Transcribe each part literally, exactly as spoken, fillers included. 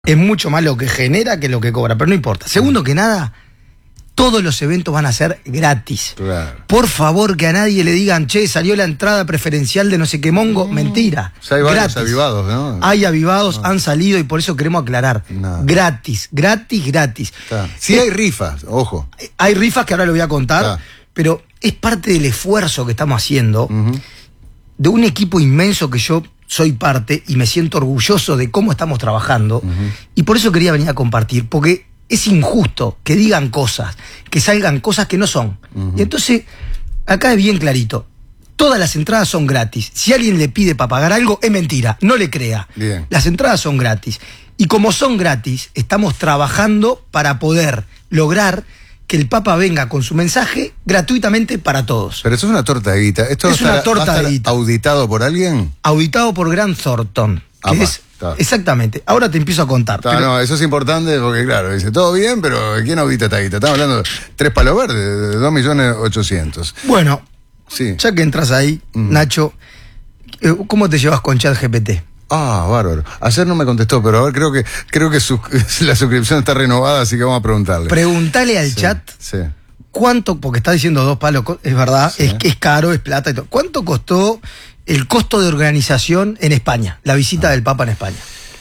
Es mucho más lo que genera que lo que cobra, pero no importa. Segundo que nada, todos los eventos van a ser gratis. Claro. Por favor, que a nadie le digan, che, salió la entrada preferencial de no sé qué mongo. Mm. Mentira. Ya hay varios gratis. avivados, ¿no? Hay avivados, no. han salido y por eso queremos aclarar. No. Gratis, gratis, gratis. Claro. Sí eh, hay rifas, ojo. Hay rifas que ahora lo voy a contar, claro. pero es parte del esfuerzo que estamos haciendo, uh-huh. de un equipo inmenso que yo soy parte y me siento orgulloso de cómo estamos trabajando. Uh-huh. Y por eso quería venir a compartir, porque es injusto que digan cosas, que salgan cosas que no son. Uh-huh. Y entonces, acá es bien clarito. Todas las entradas son gratis. Si alguien le pide para pagar algo, es mentira. No le crea. Bien. Las entradas son gratis. Y como son gratis, estamos trabajando para poder lograr que el Papa venga con su mensaje gratuitamente para todos. Pero eso es una torta de guita. ¿Esto es va una torta va a estar de guita. ¿Auditado por alguien? Auditado por Grant Thornton. Que Apa. es, exactamente, ahora te empiezo a contar. No, pero... no, eso es importante porque, claro, dice, todo bien, pero ¿quién audita esta guita? Estamos hablando de tres palos verdes, de dos millones ochocientos. Bueno, sí. Ya que entras ahí, mm. Nacho, ¿cómo te llevas con ChatGPT? Ah, bárbaro. Ayer no me contestó, pero a ver, creo que creo que su, la suscripción está renovada, así que vamos a preguntarle. Preguntale al sí, chat sí. cuánto, porque está diciendo dos palos, es verdad, sí. es que es caro, es plata y todo. ¿Cuánto costó el costo de organización en España, la visita ah. del Papa en España?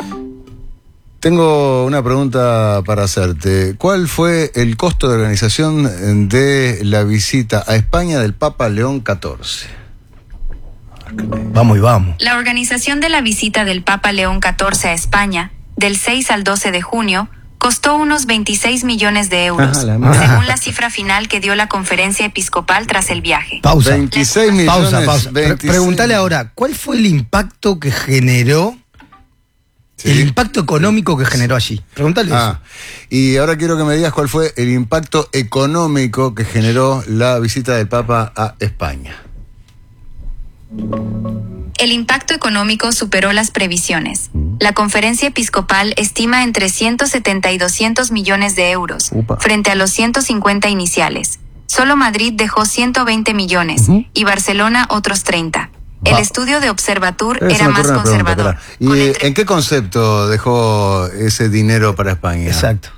Tengo una pregunta para hacerte. ¿Cuál fue el costo de organización de la visita a España del Papa León catorce? Vamos y vamos. La organización de la visita del Papa León catorce a España, del seis al doce de junio, costó unos veintiséis millones de euros, Ajá, la según la cifra final que dio la conferencia episcopal tras el viaje. Pausa. veintiséis millones. Pausa, pausa. veintiséis. Pregúntale ahora, ¿cuál fue el impacto que generó, sí. el impacto económico que generó allí? Pregúntale ah, eso. Y ahora quiero que me digas cuál fue el impacto económico que generó la visita del Papa a España. El impacto económico superó las previsiones. La conferencia episcopal estima entre ciento setenta y doscientos millones de euros, Upa. frente a los ciento cincuenta iniciales. Solo Madrid dejó ciento veinte millones, uh-huh. y Barcelona otros treinta. El Va. estudio de Observatur Esa era más pregunta, conservador. ¿Y entre... en qué concepto dejó ese dinero para España? Exacto.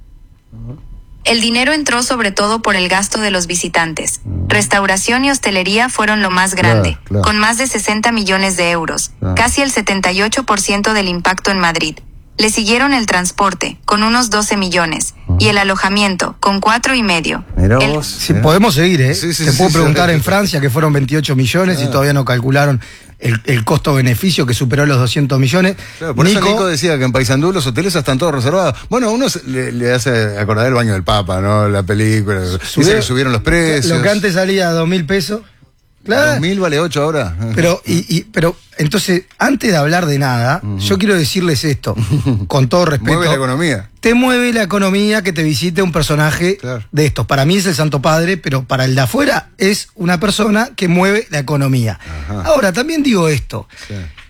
El dinero entró sobre todo por el gasto de los visitantes. Restauración y hostelería fueron lo más grande, claro, claro. con más de sesenta millones de euros, claro. casi el setenta y ocho por ciento del impacto en Madrid. Le siguieron el transporte, con unos doce millones, uh-huh. y el alojamiento, con cuatro y medio. Mirá el... vos, sí, podemos seguir, ¿eh? Sí, sí, Te sí, puedo sí, preguntar sí, en sí. Francia, que fueron veintiocho millones, ah. y todavía no calcularon el, el costo-beneficio, que superó los doscientos millones. Claro, por Nico, eso Nico decía que en Paysandú los hoteles ya están todos reservados. Bueno, uno le, le hace acordar el baño del Papa, ¿no? La película. Subieron, dice que subieron los precios. Lo que antes salía a dos mil pesos. Claro. ¿Dos mil vale ocho ahora? Pero, y, y, pero entonces, antes de hablar de nada, uh-huh. yo quiero decirles esto, con todo respeto. Mueve la economía. Te mueve la economía que te visite un personaje claro. de estos. Para mí es el Santo Padre, pero para el de afuera es una persona que mueve la economía. Ajá. Ahora, también digo esto, sí.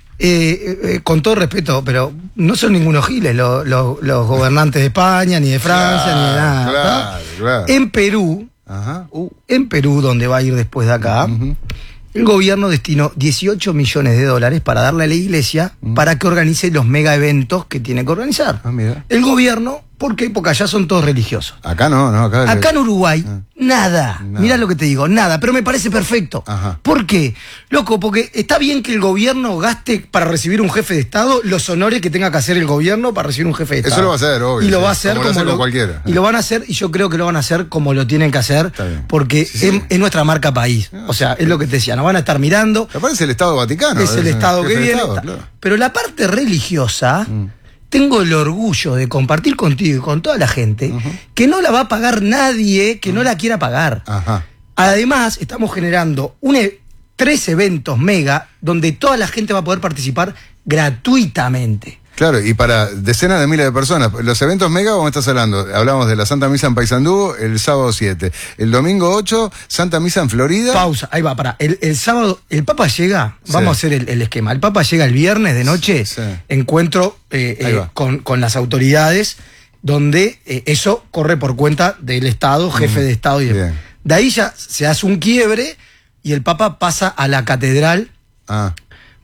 eh, eh, con todo respeto, pero no son ningunos giles los, los, los gobernantes de España, ni de Francia, claro, ni de nada. Claro, claro. En Perú... Ajá. Uh, en Perú, donde va a ir después de acá, uh-huh. el gobierno destinó dieciocho millones de dólares para darle a la iglesia uh-huh. para que organice los mega eventos que tiene que organizar. Ah, mira. El gobierno, ¿por qué? Porque allá son todos religiosos. Acá no, no, acá. Acá en Uruguay, ah. nada. nada. Mirá lo que te digo, nada, pero me parece perfecto. Ajá. ¿Por qué? Loco, porque está bien que el gobierno gaste para recibir un jefe de Estado los honores que tenga que hacer el gobierno para recibir un jefe de Estado. Eso lo va a hacer, obvio. Y lo sí. va a hacer como, como, lo hace lo, con cualquiera. Y lo van a hacer, y yo creo que lo van a hacer como lo tienen que hacer, porque sí, sí. Es, es nuestra marca país. O sea, es lo que te decía, nos van a estar mirando. Aparece el Estado Vaticano. Es el Estado que viene. Estado, claro. Pero la parte religiosa... Mm. Tengo el orgullo de compartir contigo y con toda la gente uh-huh. que no la va a pagar nadie que uh-huh. no la quiera pagar. Ajá. Además, estamos generando un e- tres eventos mega donde toda la gente va a poder participar gratuitamente. Claro, y para decenas de miles de personas. Los eventos mega, ¿cómo estás hablando? Hablamos de la Santa Misa en Paysandú el sábado siete. El domingo ocho, Santa Misa en Florida. Pausa, ahí va, pará. El, el sábado, el Papa llega, sí. vamos a hacer el, el esquema. El Papa llega el viernes de noche, sí. encuentro eh, eh, con, con las autoridades, donde eh, eso corre por cuenta del Estado, jefe mm, de Estado. Y de, de ahí ya se hace un quiebre y el Papa pasa a la catedral. Ah.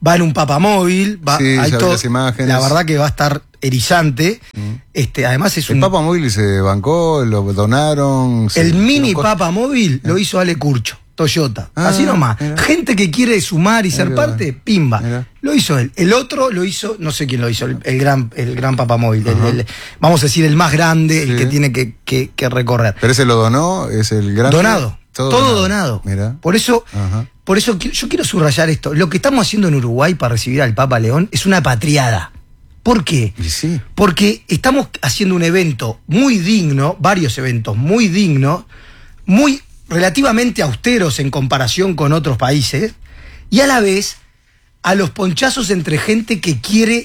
va en un papamóvil, va, Sí, hay ya vi todo, las imágenes. la verdad que va a estar erizante. Mm. Este, además es el un... papamóvil se bancó, lo donaron. El se, mini se papamóvil lo hizo Ale Curcho, Toyota. Ah, así nomás. mira. Gente que quiere sumar y ser Mira. parte, pimba. Mira. Lo hizo él. El otro lo hizo, no sé quién lo hizo, el, el gran, el gran papamóvil. El, el, vamos a decir, el más grande, sí. el que tiene que, que, que recorrer. ¿Pero ese lo donó? ¿Es el gran? Donado. Todo, todo donado. donado. Mira. Por eso, Ajá. por eso yo quiero subrayar esto. Lo que estamos haciendo en Uruguay para recibir al Papa León es una patriada. ¿Por qué? Sí. Porque estamos haciendo un evento muy digno, varios eventos muy dignos, muy relativamente austeros en comparación con otros países, y a la vez a los ponchazos entre gente que quiere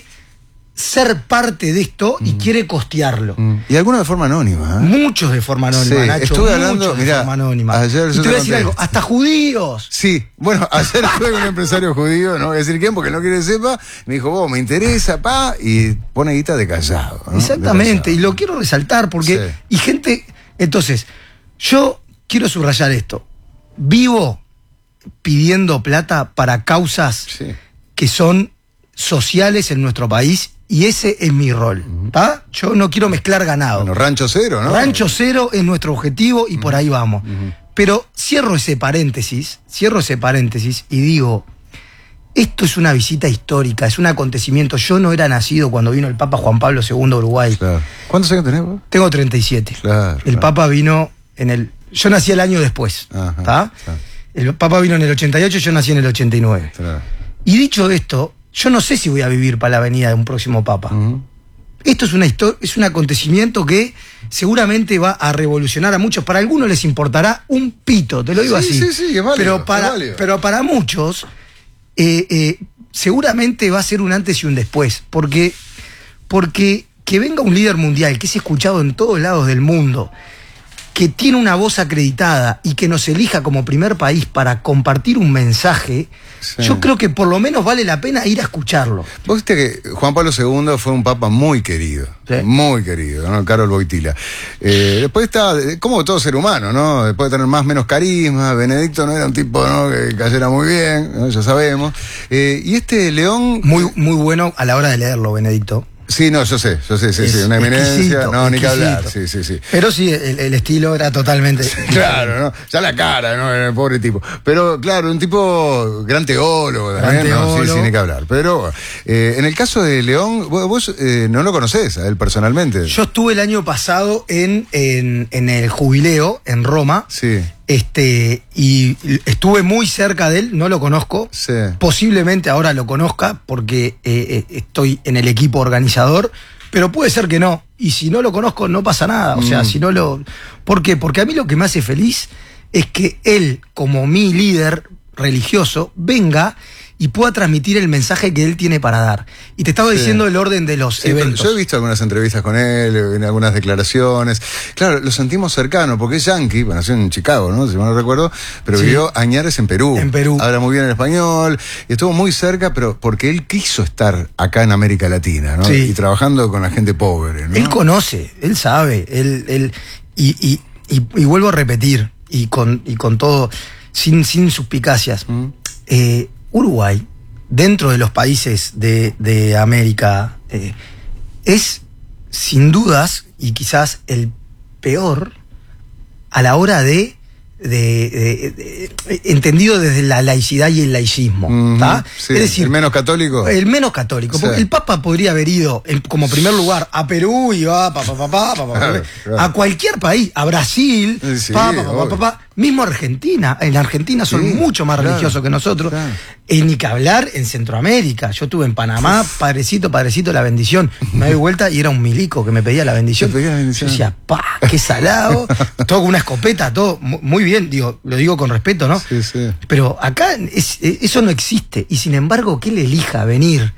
ser parte de esto y mm. quiere costearlo. Mm. Y algunos de forma anónima. ¿eh? Muchos de forma anónima, sí, Nacho. Estuve hablando, de mirá, forma anónima. Ayer y te voy a decir algo, hasta judíos. Sí, bueno, ayer estuve con un empresario judío, no voy a decir quién porque no quiere que sepa, me dijo, vos, me interesa, pa, y pone guita de callado. ¿no? Exactamente, de callado. Y lo quiero resaltar porque, sí. y gente, entonces, yo quiero subrayar esto, vivo pidiendo plata para causas sí. que son sociales en nuestro país. Y ese es mi rol, ¿está? Yo no quiero mezclar ganado. Bueno, rancho cero, ¿no? Rancho cero es nuestro objetivo y uh-huh. por ahí vamos. Uh-huh. Pero cierro ese paréntesis, cierro ese paréntesis y digo, esto es una visita histórica, es un acontecimiento. Yo no era nacido cuando vino el Papa Juan Pablo segundo a Uruguay. Claro. ¿Cuántos años tenés vos? Tengo treinta y siete. Claro, el claro. Papa vino en el... Yo nací el año después, ¿está? Claro. El Papa vino en el ochenta y ocho, yo nací en el ochenta y nueve. Claro. Y dicho esto... Yo no sé si voy a vivir para la venida de un próximo Papa. Uh-huh. Esto es una historia, es un acontecimiento que seguramente va a revolucionar a muchos. Para algunos les importará un pito, te lo digo sí, así. Sí, sí, es válido, pero, para, es válido. pero para muchos, eh, eh, seguramente va a ser un antes y un después. Porque, porque que venga un líder mundial que es escuchado en todos lados del mundo, que tiene una voz acreditada y que nos elija como primer país para compartir un mensaje, sí. yo creo que por lo menos vale la pena ir a escucharlo. Vos viste que Juan Pablo segundo fue un papa muy querido, sí. muy querido, ¿no? Karol Wojtyla. Eh, después está, como todo ser humano, ¿no? Después de tener más o menos carisma, Benedicto no era un tipo, ¿no? que cayera muy bien, ¿no? Ya sabemos. Eh, y este León... Muy, muy bueno a la hora de leerlo, Benedicto. Sí, no, yo sé, yo sé, sí, es sí, una eminencia, no, ni que hablar, sí, sí, sí. Pero sí, el, el estilo era totalmente... Claro, ¿no? Ya la cara, ¿no? El pobre tipo. Pero, claro, un tipo gran teólogo, gran también, teólogo. ¿no? Sí, sí, ni que hablar. Pero, eh, en el caso de León, vos, vos eh, no lo conocés a él personalmente. Yo estuve el año pasado en, en, en el Jubileo, en Roma. Sí. Este, y estuve muy cerca de él, no lo conozco, sí. posiblemente ahora lo conozca porque eh, eh, estoy en el equipo organizador, pero puede ser que no, y si no lo conozco no pasa nada, o mm. sea, si no lo... ¿Por qué? Porque a mí lo que me hace feliz es que él, como mi líder religioso, venga y pueda transmitir el mensaje que él tiene para dar. Y te estaba sí. diciendo el orden de los sí, eventos. Yo he visto algunas entrevistas con él, en algunas declaraciones. Claro, lo sentimos cercano, porque es yanqui, bueno, nació en Chicago, ¿no? Si mal no recuerdo, pero sí. vivió añares en Perú. En Perú. Habla muy bien el español, y estuvo muy cerca, pero porque él quiso estar acá en América Latina, ¿no? Sí. Y trabajando con la gente pobre, ¿no? Él conoce, él sabe, él, él y, y, y, y vuelvo a repetir, y con, y con todo, sin, sin suspicacias, mm. eh, Uruguay, dentro de los países de, de América, eh, es sin dudas y quizás el peor a la hora de, de, de, de, de entendido desde la laicidad y el laicismo. Mm-hmm, sí, es decir, el menos católico. El menos católico. Porque sí. el Papa podría haber ido en, como primer lugar a Perú y va pa, pa, pa, pa, pa, pa, claro, claro. a cualquier país, a Brasil, sí, pa, pa, pa, pa, pa, mismo Argentina. En Argentina son sí, mucho más claro, religiosos que nosotros. Claro. Y ni que hablar en Centroamérica. Yo estuve en Panamá, padrecito, padrecito, la bendición. Me doy vuelta y era un milico que me pedía la bendición. Pedía la bendición. Yo decía, pa, qué salado. Todo con una escopeta, todo muy bien, digo, lo digo con respeto, ¿no? Sí, sí. Pero acá es, eso no existe. Y sin embargo, que él elija venir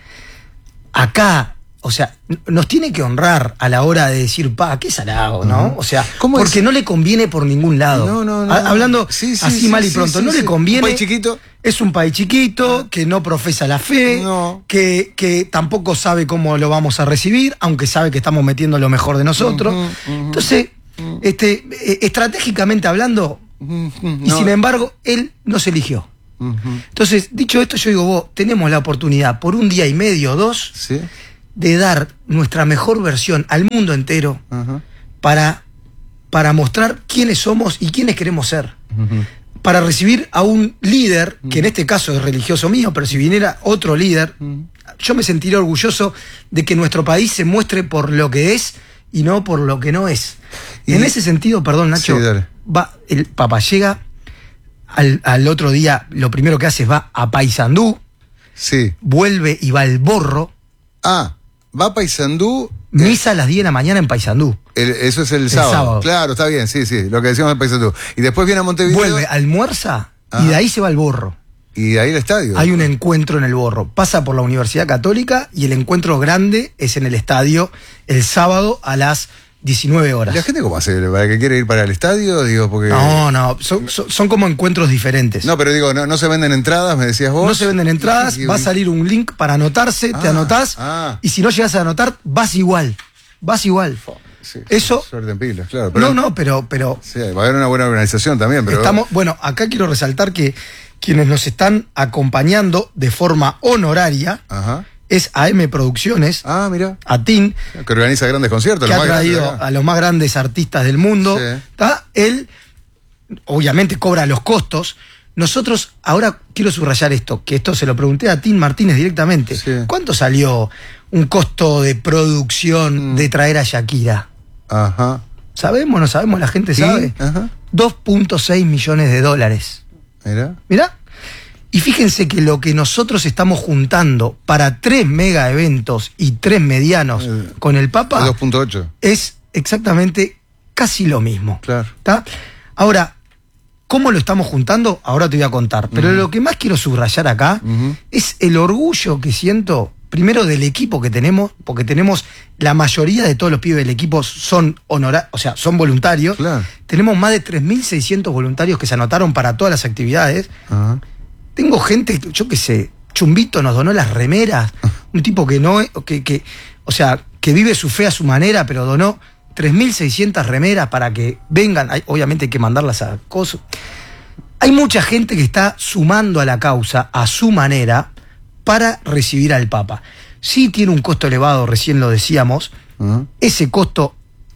acá, o sea, nos tiene que honrar a la hora de decir, pa, qué salado, ¿no? Uh-huh. O sea, porque es? no le conviene por ningún lado. No, no, no. Hablando sí, sí, así sí, mal y sí, pronto, sí, no sí. le conviene. Un país chiquito. Es un país chiquito, ah. que no profesa la fe, no. que, que tampoco sabe cómo lo vamos a recibir, aunque sabe que estamos metiendo lo mejor de nosotros. Uh-huh, uh-huh. Entonces, este, estratégicamente hablando, uh-huh, no. y sin embargo, él nos eligió. Uh-huh. Entonces, dicho esto, yo digo, vos, tenemos la oportunidad por un día y medio o dos ¿Sí? de dar nuestra mejor versión al mundo entero Uh-huh. para, para mostrar quiénes somos y quiénes queremos ser. Uh-huh. Para recibir a un líder, que en este caso es religioso mío, pero si viniera otro líder, Uh-huh. yo me sentiría orgulloso de que nuestro país se muestre por lo que es y no por lo que no es. Y en ese sentido, perdón, Nacho, sí, dale. va, el Papa llega al, al otro día, lo primero que hace es va a Paysandú, Sí. vuelve y va al Borro, Ah, va a Paysandú. misa a las diez de la mañana en Paysandú. El- eso es el, sábado. sábado. Claro, está bien, sí, sí, lo que decíamos en Paysandú. Y después viene a Montevideo. Vuelve, almuerza Ajá. y de ahí se va al Borro. Y de ahí el estadio. Hay un encuentro en el Borro. Pasa por la Universidad Católica y el encuentro grande es en el estadio el sábado a las diecinueve horas. ¿Y la gente cómo hace? ¿Para que quiere ir para el estadio? Digo, porque... No, no, son, son, son como encuentros diferentes. No, pero digo, no, no se venden entradas, me decías vos. No se venden entradas, Y- y- va a salir un link para anotarse, te Ah, anotás, ah. y si no llegas a anotar, vas igual. Vas igual. Sí, Eso- Suerte en pilas, claro. Pero, No, no, pero, pero Sí, va a haber una buena organización también, pero... estamos. Bueno, acá quiero resaltar que quienes nos están acompañando de forma honoraria Ajá. es A M Producciones, Ah, mira. Atin, Que organiza grandes conciertos. que los ha más grandes de traído acá. a los más grandes artistas del mundo. Sí. ¿Tá? Él, obviamente, cobra los costos. Nosotros, ahora quiero subrayar esto, que esto se lo pregunté a Tim Martínez directamente. Sí. ¿Cuánto salió un costo de producción Mm. de traer a Shakira? Ajá. ¿Sabemos? ¿No sabemos? ¿La gente ¿Y? sabe? Ajá. dos punto seis millones de dólares. Mira. Mirá. Y fíjense que lo que nosotros estamos juntando para tres mega eventos y tres medianos Eh, con el Papa dos punto ocho. es exactamente casi lo mismo. Claro. ¿Tá? Ahora, ¿cómo lo estamos juntando? Ahora te voy a contar. Pero Ujú. lo que más quiero subrayar acá Ujú. es el orgullo que siento, primero del equipo que tenemos, porque tenemos, la mayoría de todos los pibes del equipo son honora, o sea, son voluntarios. Claro. Tenemos más de tres mil seiscientos voluntarios que se anotaron para todas las actividades. Ajá. Tengo gente, yo qué sé, Chumbito nos donó las remeras, un tipo que no, que, que, o sea, que vive su fe a su manera, pero donó tres mil seiscientas remeras para que vengan. Hay, obviamente hay que mandarlas a cosas. Hay mucha gente que está sumando a la causa a su manera para recibir al Papa. Sí tiene un costo elevado, recién lo decíamos. Ajá. Ese costo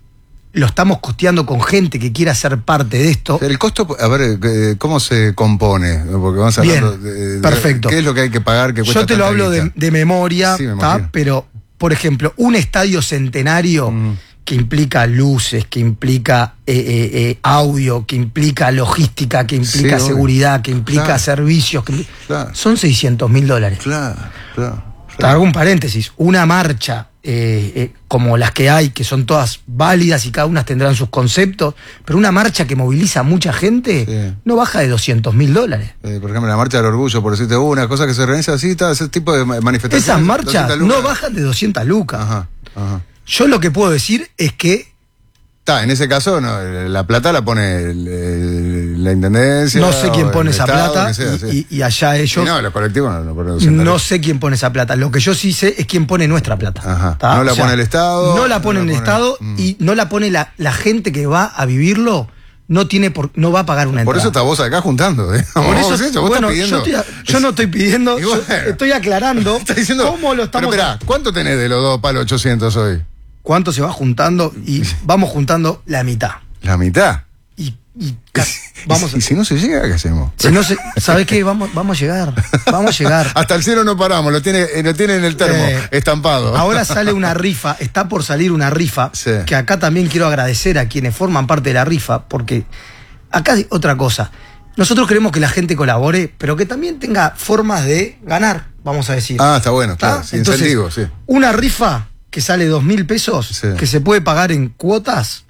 lo estamos costeando con gente que quiera ser parte de esto. El costo, a ver, eh, ¿cómo se compone? Porque vamos Bien, hablando de, de- perfecto. ¿Qué es lo que hay que pagar? Que cuesta Yo te lo tanta hablo de, guita? de memoria, Sí, me ¿tá? imagino. Pero, por ejemplo, un estadio centenario Mm. que implica luces, que implica eh, eh, eh, audio, que implica logística, que implica Sí, obvio. seguridad, que implica Claro. servicios, que impli- Claro. son seiscientos mil dólares. Claro, claro. Te hago un paréntesis, una marcha eh, eh, como las que hay, que son todas válidas y cada una tendrán sus conceptos, pero una marcha que moviliza a mucha gente Sí. no baja de doscientos mil dólares. Eh, por ejemplo, la marcha del orgullo, por decirte una cosa que se organiza así, tal, ese tipo de ma- manifestaciones. Esas marchas doscientas no lucas. bajan de doscientas lucas. Ajá, ajá. Yo lo que puedo decir es que Está, en ese caso, no, la plata la pone el- el- la intendencia. no sé quién o pone el esa Estado, plata que sea, y, sí. y- y allá ellos. Y no, los colectivos no, no ponen doscientas No lucas. sé quién pone esa plata. Lo que yo sí sé es quién pone nuestra plata. Ajá. ¿Tá? No la pone el Estado, No la pone no la el pone- Estado Mm. y no la pone la, la gente que va a vivirlo. No tiene por, no va a pagar una Por entrada. eso está vos acá juntando. ¿eh? Por eso, Vos, ¿sí? Vos bueno, estás pidiendo. yo, estoy- yo no estoy pidiendo, Y yo bueno. estoy aclarando Estás diciendo. cómo lo estamos. Pero esperá, ¿cuánto tenés de los dos palos ochocientos hoy? ¿Cuánto se va juntando? Y vamos juntando la mitad. La mitad. Y, y ca- vamos y, a, y si no se llega, ¿qué hacemos? si no se, ¿sabes qué? Vamos, vamos a llegar. Vamos a llegar. Hasta el cero no paramos, lo tiene, eh, lo tiene en el termo, Eh, estampado. Ahora sale una rifa, está por salir una rifa, Sí. que acá también quiero agradecer a quienes forman parte de la rifa, porque acá hay otra cosa. Nosotros queremos que la gente colabore, pero que también tenga formas de ganar, vamos a decir. Ah, está bueno, ¿Tá? claro. Sí, Entonces, incentivo, sí. una rifa que sale dos mil pesos, Sí. que se puede pagar en cuotas.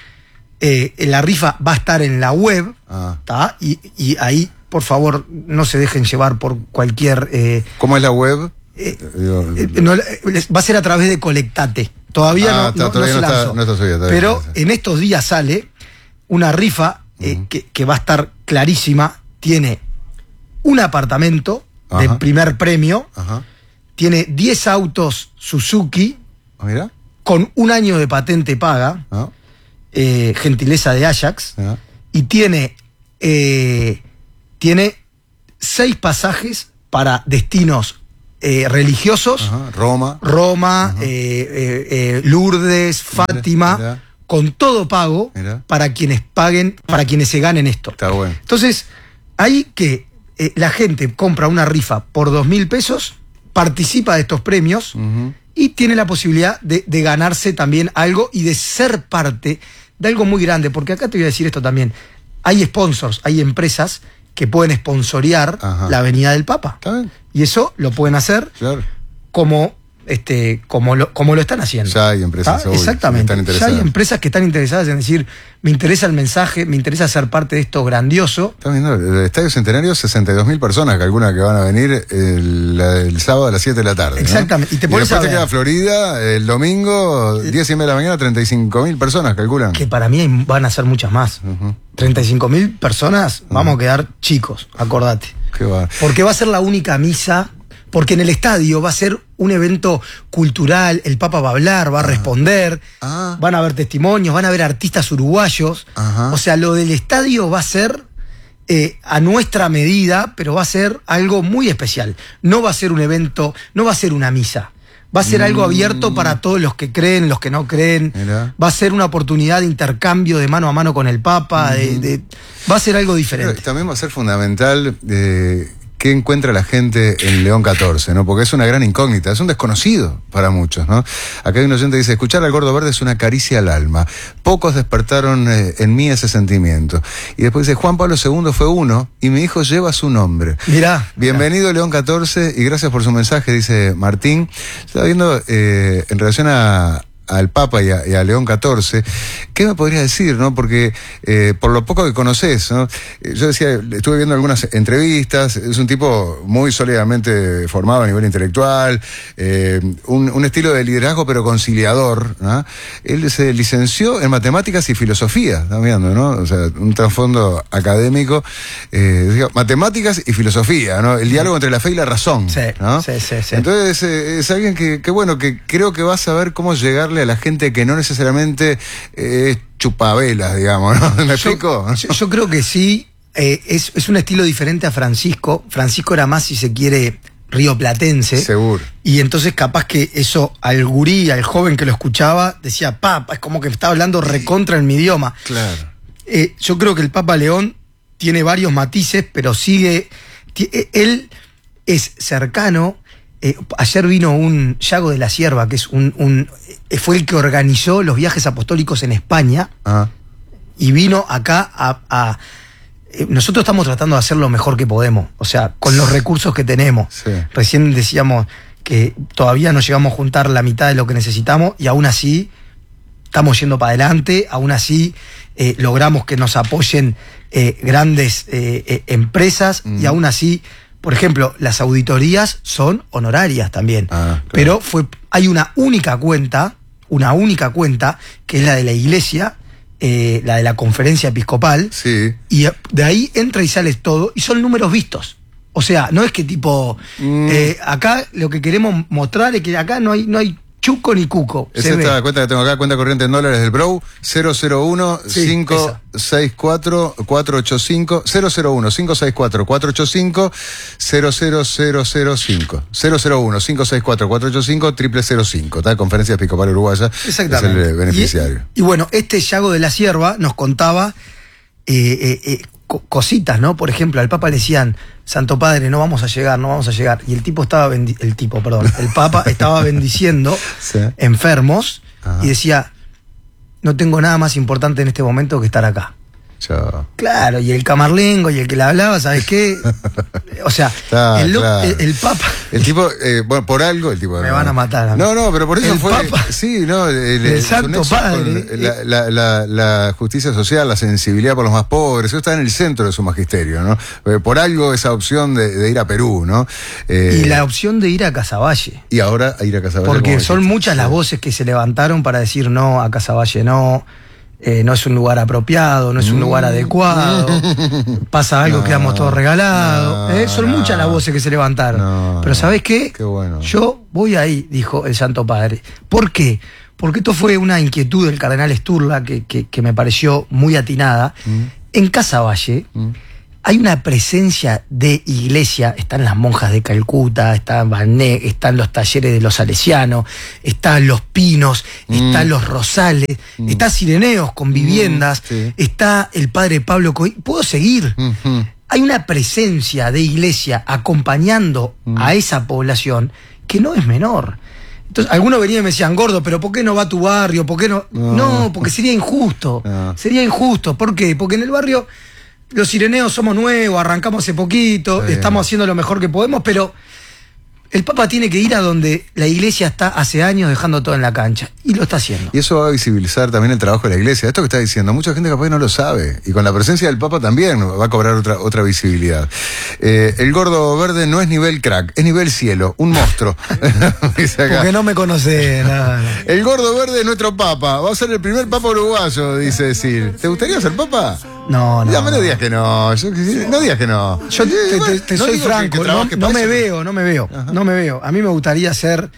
Eh, la rifa va a estar en la web, Ah. ¿tá? y, y ahí, por favor, no se dejen llevar por cualquier... eh, ¿Cómo es la web? eh, Digo, eh, no, eh, les- va a ser a través de Colectate. Todavía Ah, no, está, no- todavía no no se está- lanzó. no está subida, está bien, Pero está bien. en estos días sale una rifa eh, que, que va a estar clarísima. Tiene un apartamento de Ajá. primer premio, Ajá. tiene diez autos Suzuki Ah, mira. con un año de patente paga, Ah, eh, gentileza de Ajax, ah. y tiene, eh, tiene seis pasajes para destinos eh, religiosos. Ajá, Roma. Roma, eh, eh, eh, Lourdes, Fátima, mira, mira. Con todo pago Mira. para quienes paguen, para quienes se ganen esto. Está bueno. Entonces, ahí que eh, la gente compra una rifa por dos mil pesos, participa de estos premios uh-huh. y tiene la posibilidad de, de ganarse también algo y de ser parte de algo muy grande. Porque acá te voy a decir esto también. Hay sponsors, hay empresas que pueden sponsorear Ajá. la venida del Papa. ¿Está bien? Y eso lo pueden hacer claro. como, este, como, lo, como lo están haciendo. Ya hay empresas seguro, exactamente. que están ya hay empresas que están interesadas en decir, me interesa el mensaje, me interesa ser parte de esto grandioso. Estás viendo, el Estadio Centenario, sesenta y dos mil personas calculan que van a venir el, el sábado a las siete de la tarde. Exactamente. ¿no? Y, te y después a te queda Florida, el domingo, diez y media de la mañana, treinta y cinco mil personas calculan. Que para mí van a ser muchas más. Uh-huh. treinta y cinco mil personas, uh-huh. vamos a quedar chicos, acordate. Qué va. Porque va a ser la única misa, porque en el estadio va a ser un evento cultural, el Papa va a hablar, va a responder, ah. van a haber testimonios, van a haber artistas uruguayos. Ajá. O sea, lo del estadio va a ser eh, a nuestra medida, pero va a ser algo muy especial. No va a ser un evento, no va a ser una misa. Va a ser mm. algo abierto para todos los que creen, los que no creen. Mirá. Va a ser una oportunidad de intercambio de mano a mano con el Papa. Mm. De, de, va a ser algo diferente. Pero también va a ser fundamental eh, qué encuentra la gente en León catorce, ¿no? Porque es una gran incógnita, es un desconocido para muchos, ¿no? Acá hay un oyente que dice, escuchar al Gordo Verde es una caricia al alma. Pocos despertaron eh, en mí ese sentimiento. Y después dice, Juan Pablo segundo fue uno y mi hijo lleva su nombre. Mirá. Bienvenido mirá. León catorce y gracias por su mensaje, dice Martín. Estaba viendo eh, en relación a... al Papa y a, y a León catorce, ¿qué me podrías decir, no? Porque eh, por lo poco que conoces, ¿no? Yo decía, estuve viendo algunas entrevistas, es un tipo muy sólidamente formado a nivel intelectual, eh, un, un estilo de liderazgo pero conciliador, ¿no? Él se licenció en matemáticas y filosofía, ¿estás viendo, no? O sea, un trasfondo académico, eh, digo, matemáticas y filosofía, ¿no? El diálogo entre la fe y la razón, sí, ¿no? Sí, sí, sí. Entonces, eh, es alguien que, que, bueno, que creo que va a saber cómo llegarle a la gente que no necesariamente eh, es chupavelas, digamos, ¿no? ¿Me explico? Yo, yo creo que sí, eh, es, es un estilo diferente a Francisco. Francisco era más, si se quiere, rioplatense. Seguro. Y entonces capaz que eso al gurí, al joven que lo escuchaba, decía, Papa, es como que estaba hablando recontra en mi idioma. Claro. Eh, yo creo que el Papa León tiene varios matices, pero sigue, t- él es cercano. Eh, ayer vino un Yago de la Sierva, que es un, un eh, fue el que organizó los viajes apostólicos en España. Ajá. Y vino acá a, a eh, nosotros estamos tratando de hacer lo mejor que podemos, o sea, con los recursos que tenemos. Sí. Recién decíamos que todavía no llegamos a juntar la mitad de lo que necesitamos y aún así estamos yendo para adelante, aún así eh, logramos que nos apoyen eh, grandes eh, eh, empresas mm. y aún así, por ejemplo, las auditorías son honorarias también, ah, claro. pero fue hay una única cuenta, una única cuenta, que es la de la iglesia, eh, la de la conferencia episcopal, sí. y de ahí entra y sale todo, y son números vistos. O sea, no es que tipo, mm. eh, acá lo que queremos mostrar es que acá no hay, no hay chuco ni cuco. Es esta ve. Cuenta que tengo acá, cuenta corriente en dólares del Bro, cero cero uno cinco seis cuatro cuatro ocho cinco, cero cero uno cinco seis cuatro cuatro ocho cinco, cero cero cero cero cinco, cero cero uno cinco seis cuatro cuatro ocho cinco, triple cero cinco, ¿tá? Conferencia Episcopal Uruguaya. Exactamente. Es el beneficiario. Y, y bueno, este Yago de la Sierva nos contaba eh, eh, eh, co- cositas, ¿no? Por ejemplo, al Papa le decían, Santo Padre, no vamos a llegar, no vamos a llegar. Y el tipo estaba, bendi- el tipo, perdón, el Papa estaba bendiciendo sí. enfermos. Ajá. Y decía, no tengo nada más importante en este momento que estar acá. Chao. Claro, y el camarlengo y el que le hablaba, ¿sabes qué? O sea, ah, el, claro. el, el Papa. El tipo, eh, bueno, por algo, el tipo. Me no, van a matar. A no, no, pero por eso el fue. Papa, sí, no, el, el, el Santo Padre. La, la, la, la justicia social, la sensibilidad por los más pobres, eso está en el centro de su magisterio, ¿no? Por algo esa opción de, de ir a Perú, ¿no? Eh, y la opción de ir a Casaballe. Y ahora a ir a Casaballe. Porque son muchas sí. las voces que se levantaron para decir no, a Casaballe no. Eh, no es un lugar apropiado, no es un mm. lugar adecuado, pasa algo, no, quedamos todos regalados. No, eh, son no, muchas las voces que se levantaron. No, Pero ¿sabés qué? Qué bueno. Yo voy ahí, dijo el Santo Padre. ¿Por qué? Porque esto fue una inquietud del cardenal Sturla que, que, que me pareció muy atinada. Mm. En Casaballe mm. hay una presencia de iglesia, están las monjas de Calcuta, están Vané, están los talleres de los salesianos, están los pinos, mm. están los rosales, mm. está Cireneos con viviendas, mm, sí. está el padre Pablo Coy, puedo seguir. Mm-hmm. Hay una presencia de iglesia acompañando mm. a esa población que no es menor. Entonces, algunos venían y me decían, gordo, pero ¿por qué no va a tu barrio? ¿Por qué no? No, no porque sería injusto. No. Sería injusto. ¿Por qué? Porque en el barrio los cireneos somos nuevos, arrancamos hace poquito, sí. estamos haciendo lo mejor que podemos, pero el Papa tiene que ir a donde la iglesia está hace años dejando todo en la cancha. Y lo está haciendo. Y eso va a visibilizar también el trabajo de la iglesia. Esto que está diciendo, mucha gente capaz no lo sabe. Y con la presencia del Papa también va a cobrar otra, otra visibilidad. Eh, el gordo verde no es nivel crack, es nivel cielo, un monstruo. Porque no me conoce nada. El gordo verde es nuestro Papa. Va a ser el primer Papa uruguayo, dice decir. ¿Te gustaría ser Papa? No, no. No, no digas que no. Yo, no digas que no. Yo te, te, te, te no soy franco. Que, que no, no me veo, no me veo. Ajá. No me veo. A mí me gustaría ser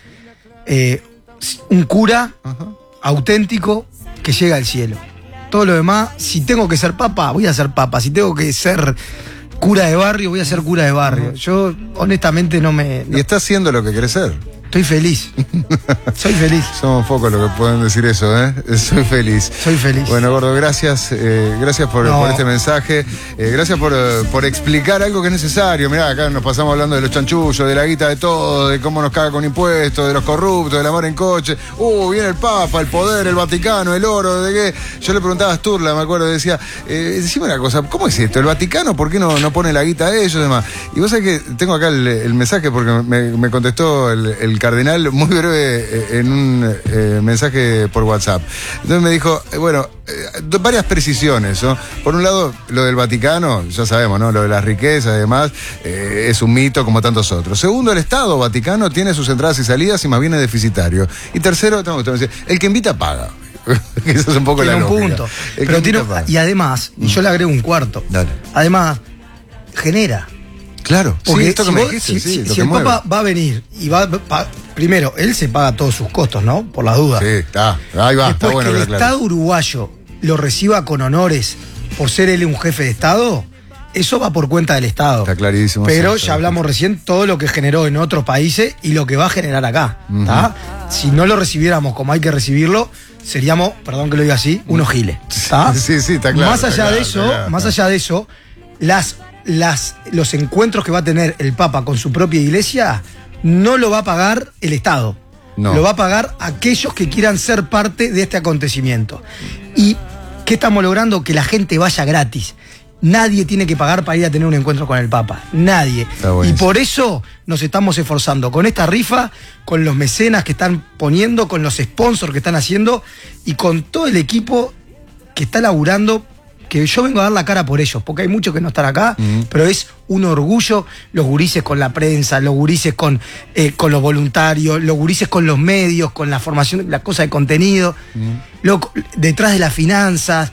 eh, un cura Ajá. auténtico que llega al cielo. Todo lo demás, si tengo que ser papa, voy a ser papa. Si tengo que ser cura de barrio, voy a ser cura de barrio. Yo, honestamente, no me... No. ¿Y estás haciendo lo que querés ser? Estoy feliz. Soy feliz. Somos pocos los que pueden decir eso, ¿eh? Soy feliz. Soy feliz. Bueno, gordo, gracias. Eh, gracias por, no. por este mensaje. Eh, gracias por, por explicar algo que es necesario. Mirá, acá nos pasamos hablando de los chanchullos, de la guita de todo, de cómo nos caga con impuestos, de los corruptos, del amor en coche. Uh, viene el Papa, el poder, el Vaticano, el oro, de qué. Yo le preguntaba a Sturla, me acuerdo, decía, eh, decime una cosa, ¿cómo es esto? ¿El Vaticano por qué no, no pone la guita a ellos y demás? Y vos sabés que tengo acá el, el mensaje porque me, me contestó el, el cardenal muy breve en un eh, mensaje por WhatsApp. Entonces me dijo, eh, bueno, eh, varias precisiones, ¿no? Por un lado, lo del Vaticano, ya sabemos, ¿no? Lo de las riquezas y demás, eh, es un mito como tantos otros. Segundo, el Estado Vaticano tiene sus entradas y salidas y más bien es deficitario. Y tercero, tengo que decir, el que invita paga. Eso es un poco tiene la un lógica. Punto. Pero tiene, y además, y yo le agrego un cuarto, Dale. además, genera. Claro, porque sí, esto si, que me vos, dijiste, si, sí, si, si el Papa va a venir y va, va primero, él se paga todos sus costos, ¿no? Por las dudas. Sí, está, ahí va, Después está bueno. Que el claro. Estado uruguayo lo reciba con honores por ser él un jefe de Estado, eso va por cuenta del Estado. Está clarísimo. Pero sí, ya hablamos recién todo lo que generó en otros países y lo que va a generar acá. Uh -huh. Si no lo recibiéramos como hay que recibirlo, seríamos, perdón que lo diga así, unos giles. ¿tá? Sí, sí, está claro. Más allá está claro, de eso, claro, más claro. allá de eso, las Las, los encuentros que va a tener el Papa con su propia iglesia no lo va a pagar el Estado. No. Lo va a pagar aquellos que quieran ser parte de este acontecimiento. ¿Y qué estamos logrando? Que la gente vaya gratis. Nadie tiene que pagar para ir a tener un encuentro con el Papa. Nadie. Y por eso nos estamos esforzando con esta rifa, con los mecenas que están poniendo, con los sponsors que están haciendo y con todo el equipo que está laburando, que yo vengo a dar la cara por ellos, porque hay muchos que no están acá, mm. pero es un orgullo, los gurises con la prensa, los gurises con, eh, con los voluntarios, los gurises con los medios, con la formación, la cosa de contenido, mm. lo, detrás de las finanzas.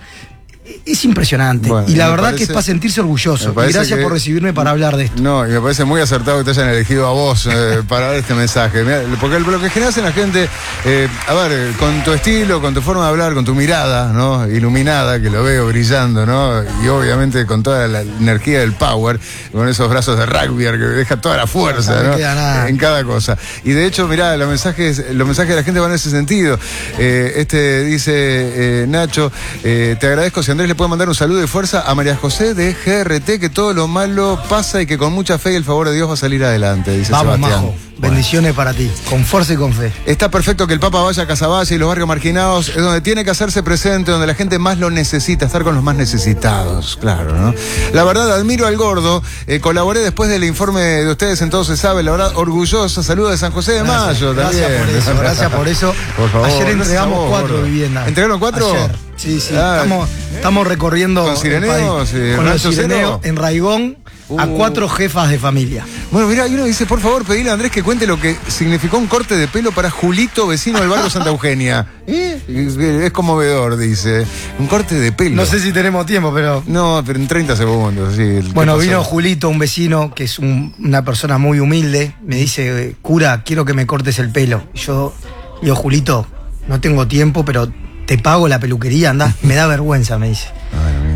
Es impresionante. Bueno, y la verdad parece, que es para sentirse orgulloso. Y gracias que, por recibirme para hablar de esto. No, y me parece muy acertado que te hayan elegido a vos eh, para dar este mensaje. Mirá, porque lo que generas en la gente, eh, a ver, con tu estilo, con tu forma de hablar, con tu mirada, ¿no? Iluminada, que lo veo brillando, ¿no? Y obviamente con toda la energía del power, con esos brazos de rugby que deja toda la fuerza, no, ¿no? En cada cosa. Y de hecho, mirá, los mensajes, los mensajes de la gente van en ese sentido. Eh, este dice eh, Nacho, eh, te agradezco si Andrés le puede mandar un saludo de fuerza a María José de G R T, que todo lo malo pasa y que con mucha fe y el favor de Dios va a salir adelante, dice Vamos, Sebastián. Majo. Bendiciones para ti, con fuerza y con fe. Está perfecto que el Papa vaya a Casaballe y los barrios marginados, es donde tiene que hacerse presente, donde la gente más lo necesita, estar con los más necesitados, claro, ¿no? La verdad, admiro al gordo, eh, colaboré después del informe de ustedes en Todo Se Sabe, la verdad, orgullosa, saludos de San José de gracias, Mayo gracias también. Por eso, gracias por eso. Por favor, ayer entregamos favor, cuatro gordo. viviendas. ¿Entregaron cuatro? Ayer. Sí, sí, ah, estamos, estamos recorriendo ¿Con Cireneos? el país, con los Cireneos en Raigón uh. a cuatro jefas de familia. Bueno, mira, y uno dice, por favor, pedile a Andrés que cuente lo que significó un corte de pelo para Julito, vecino del barrio Santa Eugenia. ¿Eh? Es, es conmovedor, dice. Un corte de pelo. No sé si tenemos tiempo, pero... No, pero en treinta segundos, sí. Bueno, vino Julito, un vecino que es un, una persona muy humilde, me dice, cura, quiero que me cortes el pelo. Y yo digo, Julito, no tengo tiempo, pero te pago la peluquería, andá. Me da vergüenza, me dice. Ay,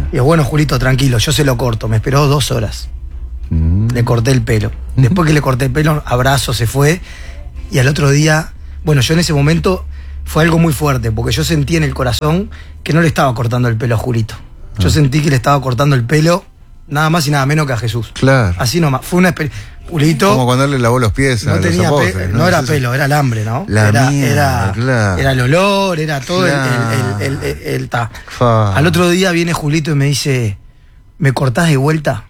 Y yo, bueno, Julito, tranquilo, yo se lo corto. Me esperó dos horas. Mm. Le corté el pelo. Mm. Después que le corté el pelo, abrazo, se fue. Y al otro día, bueno, yo en ese momento fue algo muy fuerte, porque yo sentí en el corazón que no le estaba cortando el pelo a Julito. Yo ah. sentí que le estaba cortando el pelo nada más y nada menos que a Jesús. Claro. Así nomás. Fue una experiencia. Julito. Como cuando él le lavó los pies a no los tenía apóstoles, pe ¿no? no era Eso pelo, era alambre, ¿no? La era, mierda, era, claro. era el olor, era todo claro. el, el, el, el, el, el ta. Al otro día viene Julito y me dice, ¿me cortás de vuelta?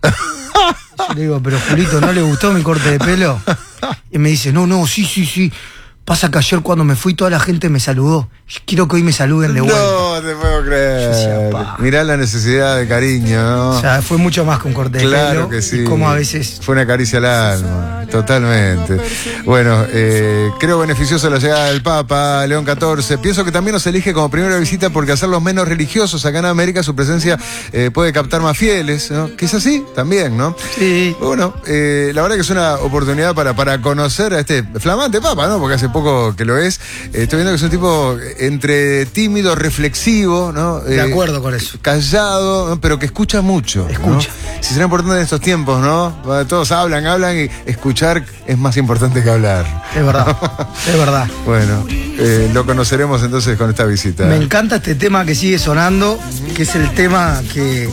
Yo le digo, pero Julito, ¿no le gustó mi corte de pelo? Y me dice, no, no, sí, sí, sí. Pasa que ayer cuando me fui toda la gente me saludó. Quiero que hoy me saluden de vuelta. No te puedo creer. Decía, mirá la necesidad de cariño, ¿no? O sea, fue mucho más que un corte de claro pelo. Que sí. Y como a veces... Fue una caricia al alma, totalmente. Bueno, eh, creo beneficiosa la llegada del Papa, León catorce. Pienso que también nos elige como primera visita porque hacerlos menos religiosos acá en América, su presencia eh, puede captar más fieles, ¿no? Que es así también, ¿no? Sí. Bueno, eh, la verdad que es una oportunidad para, para conocer a este flamante Papa, ¿no? Porque hace poco que lo es. Eh, estoy viendo que es un tipo entre tímido, reflexivo, ¿no? De eh, acuerdo con eso. Callado, ¿no? Pero que escucha mucho. Escucha. ¿No? Si será importante en estos tiempos, ¿no? Todos hablan, hablan y escuchar es más importante que hablar. Es verdad, es verdad. Bueno, eh, lo conoceremos entonces con esta visita. Me encanta este tema que sigue sonando, que es el tema que,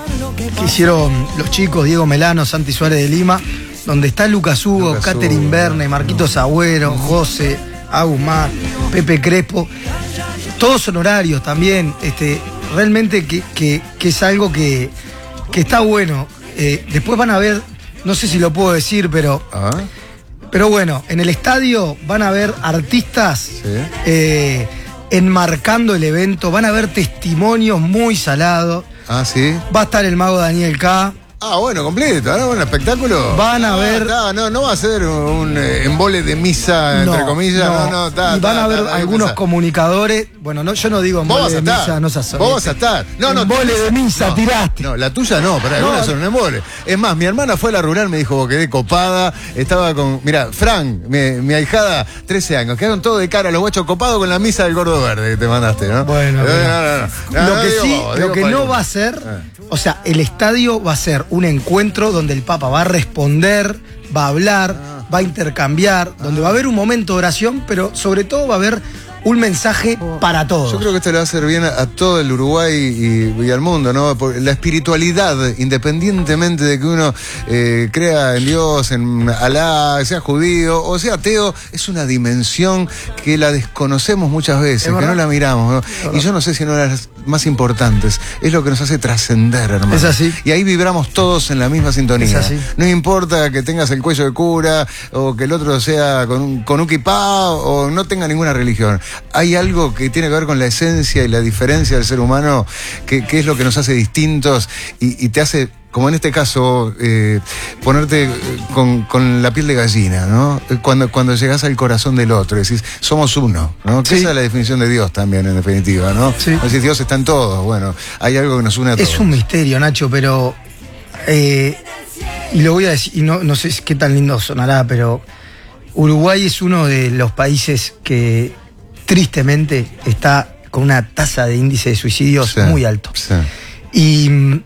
que hicieron los chicos Diego Melano, Santi Suárez de Lima, donde está Lucas Hugo, Lucas Catherine Verne, Marquitos Agüero, José, Agumar, Pepe Crespo, todos honorarios también, este, realmente que, que, que es algo que, que está bueno. Eh, después van a ver, no sé si lo puedo decir, pero, ¿ah? pero bueno, en el estadio van a ver artistas ¿sí? eh, enmarcando el evento, van a ver testimonios muy salados. Ah, sí. Va a estar el mago Daniel K. Ah, bueno, completo, ¿no? Un espectáculo. Van a ver. Ah, no, no va a ser un eh, embole de misa, entre no, comillas. No, no, no ta, y van ta, a ver ta, algunos ta, comunicadores. Bueno, no, yo no digo embole de misa, no se hace. Vos vas a estar. No, no. Embole de misa, no, tiraste. No, la tuya no, para algunas no, son un embole. Es más, mi hermana fue a la rural, me dijo, quedé copada. Estaba con. Mirá, Fran, mi, mi ahijada, trece años. Quedaron todos de cara a los guachos copados con la misa del gordo verde que te mandaste, ¿no? Bueno, no, no, no, no. Lo no, que digo, sí, digo, lo que digo, no va a ser. Eh. O sea, el estadio va a ser un encuentro donde el Papa va a responder, va a hablar, ah. va a intercambiar, ah. donde va a haber un momento de oración, pero sobre todo va a haber un mensaje para todos. Yo creo que esto le va a hacer bien a, a todo el Uruguay y, y al mundo, ¿no? Por la espiritualidad, independientemente de que uno eh, crea en Dios, en Alá, sea judío o sea ateo, es una dimensión que la desconocemos muchas veces, que no la miramos, ¿no? Y yo no sé si no las más importantes, es lo que nos hace trascender, hermano. Es así. Y ahí vibramos todos en la misma sintonía. Es así. No importa que tengas el cuello de cura o que el otro sea con un, con un kipá o no tenga ninguna religión. Hay algo que tiene que ver con la esencia y la diferencia del ser humano, que, que es lo que nos hace distintos y, y te hace, como en este caso, eh, ponerte con, con la piel de gallina, ¿no? Cuando, cuando llegas al corazón del otro, decís, somos uno, ¿no? Que sí. Esa es la definición de Dios también, en definitiva, ¿no? Sí. Decís, Dios está en todos, bueno, hay algo que nos une a todos. Es un misterio, Nacho, pero... Eh, y lo voy a decir, y no, no sé qué tan lindo sonará, pero Uruguay es uno de los países que tristemente está con una tasa de índice de suicidios sí, muy alto. Sí. Y,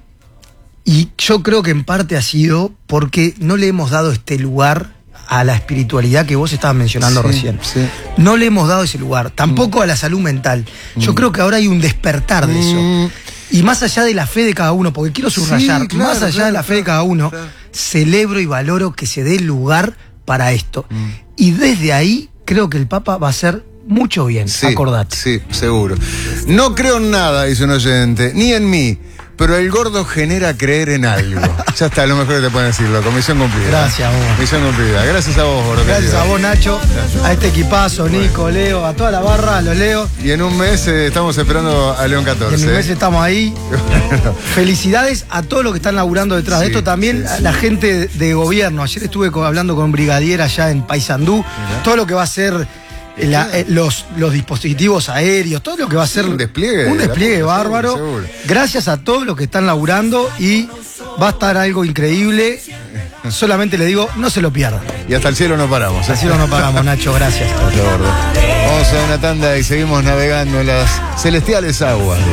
y yo creo que en parte ha sido porque no le hemos dado este lugar a la espiritualidad que vos estabas mencionando sí, recién. Sí. No le hemos dado ese lugar, tampoco mm. a la salud mental. Yo mm. creo que ahora hay un despertar de eso. Mm. Y más allá de la fe de cada uno, porque quiero subrayar, sí, claro, más allá claro, de la fe claro, de cada uno, claro. celebro y valoro que se dé lugar para esto. Mm. Y desde ahí creo que el Papa va a ser mucho bien, sí, acordate. Sí, seguro. No creo en nada, dice un oyente, ni en mí, pero el gordo genera creer en algo. Ya está, lo mejor que te pueden decirlo. Comisión cumplida. Gracias a vos. Misión cumplida. Gracias a vos, gordo. Gracias a vos, Nacho. Gracias. A este equipazo, Nico, bueno. Leo, a toda la barra, a los Leo. Y en un mes eh, estamos esperando a León catorce. Y en un mes estamos ahí. Felicidades a todos los que están laburando detrás sí, de esto. También sí, sí. la gente de gobierno. Ayer estuve hablando con un brigadier allá en Paysandú. Mira. Todo lo que va a ser... La, eh, los, los dispositivos aéreos, todo lo que va a ser un despliegue, un despliegue la bárbaro. Seguro, seguro. Gracias a todos los que están laburando y va a estar algo increíble. Solamente le digo, no se lo pierdan. Y hasta el cielo no paramos. Hasta el cielo no paramos, Nacho, gracias. Vamos a una tanda y seguimos navegando en las celestiales aguas.